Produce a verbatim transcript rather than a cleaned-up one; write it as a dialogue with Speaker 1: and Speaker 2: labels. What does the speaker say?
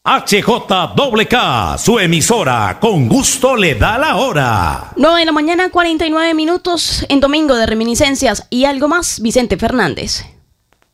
Speaker 1: H J K, su emisora, con gusto le da la hora.
Speaker 2: nueve de la mañana, cuarenta y nueve minutos, en domingo de reminiscencias y algo más, Vicente Fernández.